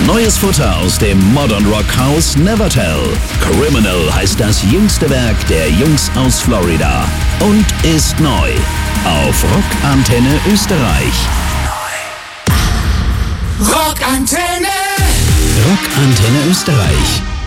Neues Futter aus dem Modern Rock Haus Nevertell. Criminal heißt das jüngste Werk der Jungs aus Florida und ist neu auf Rockantenne Österreich. Rockantenne! Rockantenne Österreich.